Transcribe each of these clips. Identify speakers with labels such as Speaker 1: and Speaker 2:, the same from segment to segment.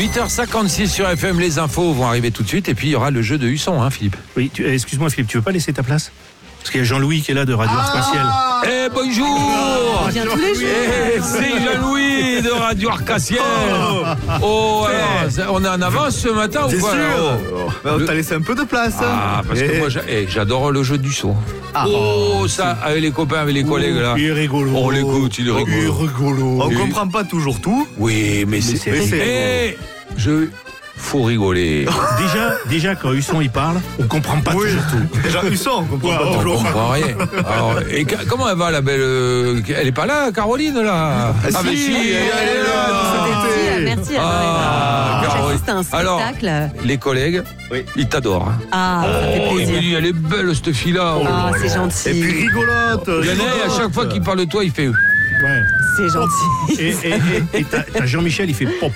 Speaker 1: 8h56 sur FM, les infos vont arriver tout de suite et puis il y aura le jeu de Husson, hein Philippe.
Speaker 2: Oui, excuse-moi Philippe, tu veux pas laisser ta place ? Parce qu'il y a Jean-Louis qui est là de Radio Arc-en-Ciel.
Speaker 1: Eh bonjour.
Speaker 3: On vient tous les jours.
Speaker 1: C'est Jean-Louis de Radio Arc-en-Ciel. Oh, alors, on est en avance ce matin ou quoi?
Speaker 4: On t'a laissé un peu de place.
Speaker 1: Parce que moi j'adore le jeu du son. Ça, avec les copains, avec les collègues là.
Speaker 2: Il est rigolo.
Speaker 1: On l'écoute, il est rigolo.
Speaker 4: On comprend pas toujours tout.
Speaker 1: Oui, mais c'est... Faut rigoler.
Speaker 2: Déjà quand Husson il parle, on comprend pas toujours tout.
Speaker 4: Déjà Husson, on comprend pas
Speaker 1: On
Speaker 4: toujours.
Speaker 1: comprend rien. Alors, et comment elle va la belle elle est pas là, Caroline là?
Speaker 4: Mais si, elle est là.
Speaker 3: Merci.
Speaker 1: Caroline.
Speaker 3: J'assiste à un spectacle.
Speaker 1: Alors, les collègues, ils t'adorent. Hein.
Speaker 3: Ça fait
Speaker 1: Il me
Speaker 3: plaisir.
Speaker 1: dit, elle est belle cette fille-là.
Speaker 3: C'est gentil.
Speaker 4: Et puis rigolote.
Speaker 1: Il y en a, à chaque fois qu'il parle de toi, il fait...
Speaker 2: Ouais.
Speaker 3: C'est gentil.
Speaker 2: Et t'as Jean-Michel, il fait pop.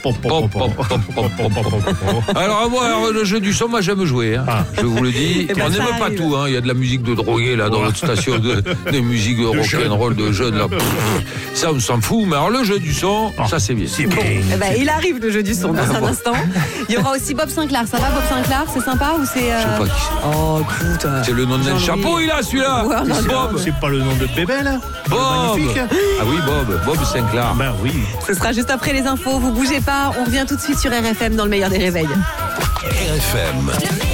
Speaker 1: Alors moi, le jeu du son, moi j'aime jouer. Hein. Je vous le dis.
Speaker 3: Eh ben,
Speaker 1: On
Speaker 3: ça
Speaker 1: n'aime pas
Speaker 3: arrive.
Speaker 1: tout. Hein. Il y a de la musique de drogués là dans notre station, des musiques rock'n'roll de jeunes là. Ça, on s'en fout. Mais alors le jeu du son, ça c'est bien.
Speaker 3: Eh ben, il arrive le jeu du son dans un instant. Il y aura aussi Bob Sinclair. Ça va Bob Sinclair? C'est sympa ou c'est...
Speaker 1: Je sais pas qui c'est.
Speaker 3: Oh, écoute.
Speaker 1: C'est le nom d'un
Speaker 3: Jean-Louis.
Speaker 1: chapeau, il a celui-là.
Speaker 3: Ouais, non,
Speaker 1: Bob.
Speaker 2: C'est pas le nom de bébé là?
Speaker 1: Bob.
Speaker 2: Magnifique.
Speaker 1: Ah oui, Bob Sinclair.
Speaker 2: Ben oui.
Speaker 3: Ce sera juste après les infos. Vous bougez pas. On revient tout de suite sur RFM dans le meilleur des réveils.
Speaker 5: RFM.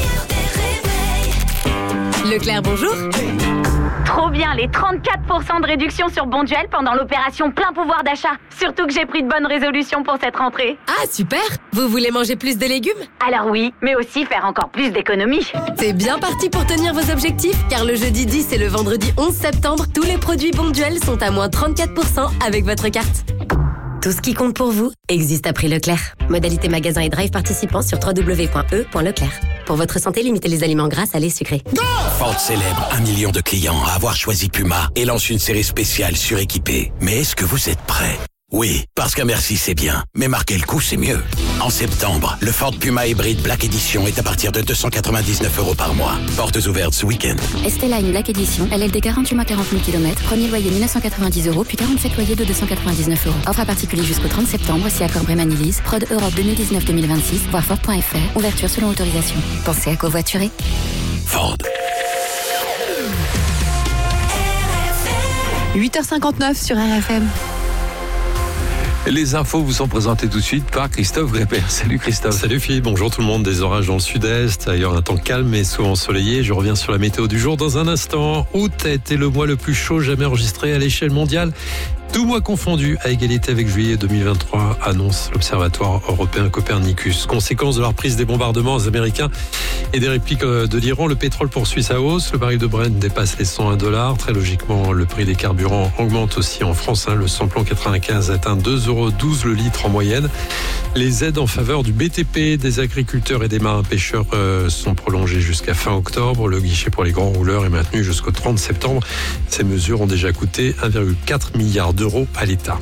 Speaker 3: Leclerc, bonjour.
Speaker 6: Trop bien, les 34% de réduction sur Bonduel pendant l'opération plein pouvoir d'achat. Surtout que j'ai pris de bonnes résolutions pour cette rentrée.
Speaker 7: Ah, super! Vous voulez manger plus de légumes?
Speaker 6: Alors oui, mais aussi faire encore plus d'économies.
Speaker 7: C'est bien parti pour tenir vos objectifs, car le jeudi 10 et le vendredi 11 septembre, tous les produits Bonduel sont à moins 34% avec votre carte. Tout ce qui compte pour vous existe à prix Leclerc. Modalité magasin et drive participants sur www.e.leclerc. Pour votre santé, limitez les aliments gras, salés, sucrés.
Speaker 5: Ford célèbre 1 million de clients à avoir choisi Puma et lance une série spéciale suréquipée. Mais est-ce que vous êtes prêts? Oui, parce qu'un merci c'est bien, mais marquer le coup c'est mieux. En septembre, le Ford Puma Hybrid Black Edition est à partir de 299 € par mois. Portes ouvertes ce week-end.
Speaker 8: Esteline Black Edition, LLD 48 mois 40 000 km, premier loyer 1990 €, puis 47 loyers de 299 €. Offre à particulier jusqu'au 30 septembre, si accord Bréman-Élise, prod Europe 2019-2026, voir Ford.fr, ouverture selon autorisation. Pensez à covoiturer.
Speaker 5: Ford.
Speaker 3: 8h59 sur RFM.
Speaker 1: Les infos vous sont présentées tout de suite par Christophe Grépper. Salut Christophe.
Speaker 9: Salut Philippe, bonjour tout le monde. Des orages dans le sud-est, ailleurs un temps calme et souvent ensoleillé. Je reviens sur la météo du jour dans un instant. Août a été le mois le plus chaud jamais enregistré à l'échelle mondiale. Tout mois confondu, à égalité avec juillet 2023, annonce l'Observatoire européen Copernicus. Conséquence de la reprise des bombardements américains et des répliques de l'Iran, le pétrole poursuit sa hausse. Le baril de Brent dépasse les 101 $. Très logiquement, le prix des carburants augmente aussi en France. Le samplon 95 atteint 2,12 € le litre en moyenne. Les aides en faveur du BTP, des agriculteurs et des marins-pêcheurs sont prolongées jusqu'à fin octobre. Le guichet pour les grands rouleurs est maintenu jusqu'au 30 septembre. Ces mesures ont déjà coûté 1,4 milliard d'euros à l'État.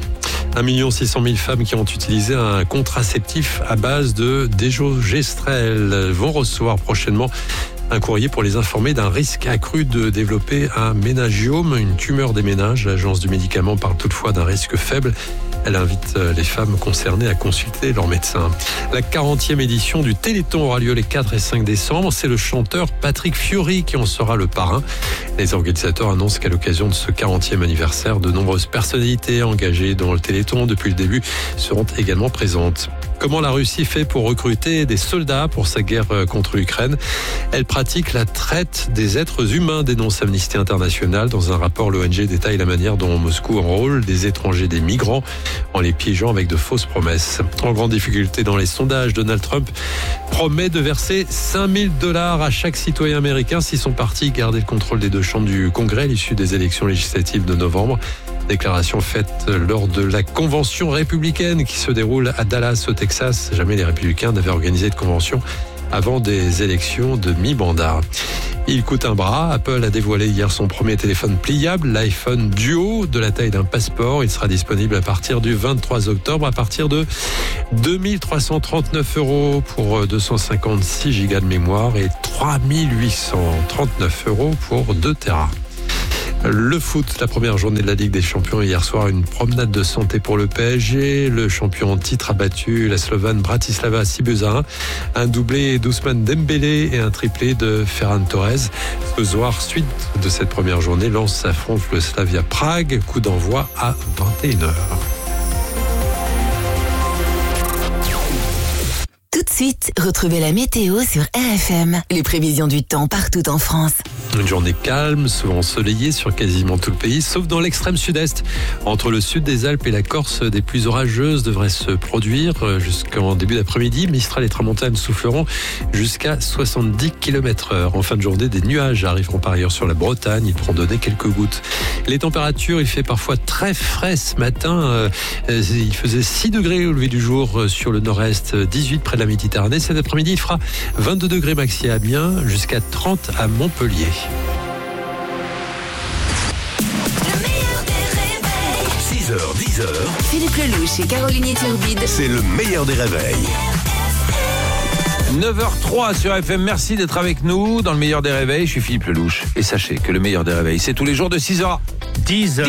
Speaker 9: 1 600 000 femmes qui ont utilisé un contraceptif à base de désogestrel vont recevoir prochainement un courrier pour les informer d'un risque accru de développer un ménagiome, une tumeur des méninges. L'agence du médicament parle toutefois d'un risque faible. Elle invite les femmes concernées à consulter leur médecin. La 40e édition du Téléthon aura lieu les 4 et 5 décembre. C'est le chanteur Patrick Fiori qui en sera le parrain. Les organisateurs annoncent qu'à l'occasion de ce 40e anniversaire, de nombreuses personnalités engagées dans le Téléthon depuis le début seront également présentes. Comment la Russie fait pour recruter des soldats pour sa guerre contre l'Ukraine? Elle pratique la traite des êtres humains, dénonce Amnesty International. Dans un rapport, l'ONG détaille la manière dont Moscou enrôle des étrangers, des migrants, en les piégeant avec de fausses promesses. En grande difficulté dans les sondages, Donald Trump promet de verser 5 000 $ à chaque citoyen américain si son parti gardait le contrôle des deux chambres du Congrès à l'issue des élections législatives de novembre. Déclaration faite lors de la convention républicaine qui se déroule à Dallas, au Texas. Jamais les républicains n'avaient organisé de convention avant des élections de mi-mandat. Il coûte un bras. Apple a dévoilé hier son premier téléphone pliable, l'iPhone Duo, de la taille d'un passeport. Il sera disponible à partir du 23 octobre, à partir de 2 339 € pour 256 gigas de mémoire et 3 839 € pour 2 Tera. Le foot, la première journée de la Ligue des Champions hier soir, une promenade de santé pour le PSG. Le champion en titre a battu la Slovane Bratislava 6-1. Un doublé d'Ousmane Dembélé et un triplé de Ferran Torres. Ce soir, suite de cette première journée, Lens affronte le Slavia Prague. Coup d'envoi à 21h.
Speaker 10: Tout de suite, retrouvez la météo sur RFM. Les prévisions du temps partout en France.
Speaker 9: Une journée calme, souvent ensoleillée sur quasiment tout le pays, sauf dans l'extrême sud-est. Entre le sud des Alpes et la Corse, des pluies orageuses devraient se produire jusqu'en début d'après-midi. Mistral et tramontane souffleront jusqu'à 70 km/h. En fin de journée, des nuages arriveront par ailleurs sur la Bretagne. Ils pourront donner quelques gouttes. Les températures, il fait parfois très frais ce matin. Il faisait 6 degrés au lever du jour sur le nord-est, 18 près de la Méditerranée. Cet après-midi, il fera 22 degrés maxi à Amiens, jusqu'à 30 à Montpellier.
Speaker 5: 6h, 10h.
Speaker 10: Philippe Lelouch et Caroline Turbide.
Speaker 5: C'est le meilleur des réveils.
Speaker 1: 9h03 sur FM, merci d'être avec nous dans le meilleur des réveils. Je suis Philippe Lelouch et sachez que le meilleur des réveils, c'est tous les jours de 6h à 10h.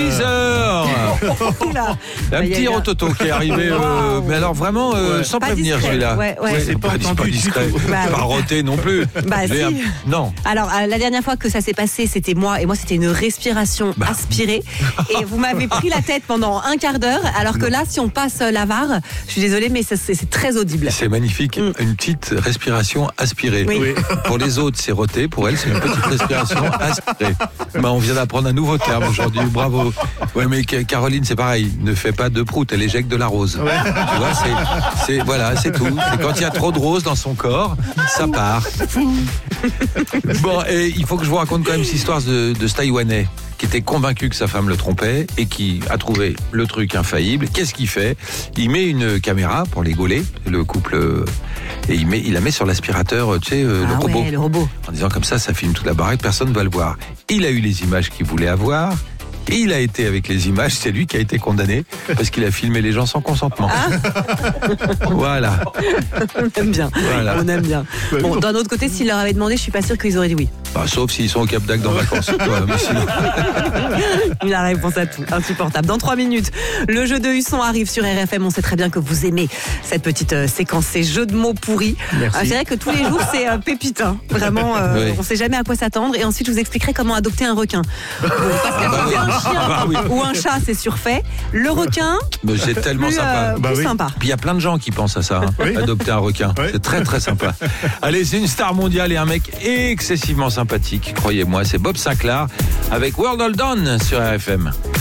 Speaker 1: Un petit rototo qui est arrivé, mais alors vraiment sans
Speaker 3: pas
Speaker 1: prévenir
Speaker 3: discret.
Speaker 1: celui-là.
Speaker 3: Ouais.
Speaker 1: C'est pas discret, pas roté non plus.
Speaker 3: Si.
Speaker 1: Non.
Speaker 3: Alors la dernière fois que ça s'est passé, c'était moi, et moi c'était une respiration aspirée, et vous m'avez pris la tête pendant un quart d'heure, alors que là, si on passe la VAR, je suis désolée, mais c'est très audible.
Speaker 1: C'est magnifique, une petite respiration aspirée. Oui. Pour les autres, c'est roté, pour elle, c'est une petite respiration aspirée. On vient d'apprendre un nouveau terme aujourd'hui, bravo. Ouais, mais Caroline, c'est pareil, ne fait pas de prout, elle éjecte de la rose. Ouais. Tu vois, voilà, c'est tout. C'est quand il y a trop de rose dans son corps, ça part. Bon, et il faut que je vous raconte quand même cette histoire de ce Taïwanais qui était convaincu que sa femme le trompait et qui a trouvé le truc infaillible. Qu'est-ce qu'il fait ? Il met une caméra pour les gauler, le couple, et il la met sur l'aspirateur, tu sais, le robot.
Speaker 3: Ouais, le robot.
Speaker 1: En disant comme ça filme toute la baraque, personne ne va le voir. Il a eu les images qu'il voulait avoir. Et il a été avec les images, c'est lui qui a été condamné parce qu'il a filmé les gens sans consentement. Voilà.
Speaker 3: On aime bien.
Speaker 1: Voilà.
Speaker 3: On aime bien. Bon, d'un autre côté, s'il leur avait demandé, je suis pas sûre qu'ils auraient dit oui.
Speaker 1: Sauf s'ils sont au Cap d'Agde en vacances. Mais sinon...
Speaker 3: Il a la réponse à tout. Insupportable. Dans 3 minutes, le jeu de Husson arrive sur RFM. On sait très bien que vous aimez cette petite séquence, ces jeux de mots pourris. C'est vrai que tous les jours, c'est pépite. Vraiment, on sait jamais à quoi s'attendre. Et ensuite, je vous expliquerai comment adopter un requin. Parce qu'adopter un chien ou un chat, c'est surfait. Le requin,
Speaker 1: c'est tellement sympa.
Speaker 3: Plus sympa.
Speaker 1: Puis il y a plein de gens qui pensent à ça, adopter un requin. C'est très très sympa. Allez, c'est une star mondiale et un mec excessivement sympathique, croyez-moi. C'est Bob Sinclair avec World Hold On sur RFM.